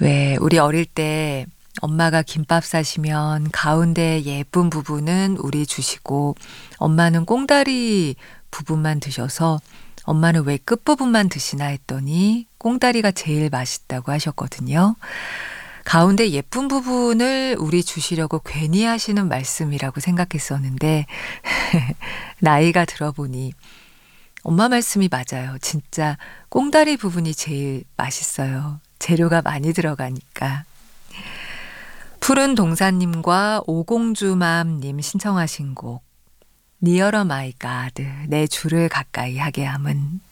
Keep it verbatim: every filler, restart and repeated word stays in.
왜 우리 어릴 때 엄마가 김밥 싸시면 가운데 예쁜 부분은 우리 주시고 엄마는 꽁다리 부분만 드셔서 엄마는 왜 끝부분만 드시나 했더니 꽁다리가 제일 맛있다고 하셨거든요. 가운데 예쁜 부분을 우리 주시려고 괜히 하시는 말씀이라고 생각했었는데 나이가 들어보니 엄마 말씀이 맞아요. 진짜 꽁다리 부분이 제일 맛있어요. 재료가 많이 들어가니까. 푸른 동사님과 오공주맘님 신청하신 곡 Nearer My God, 내 주를 가까이 하게 함은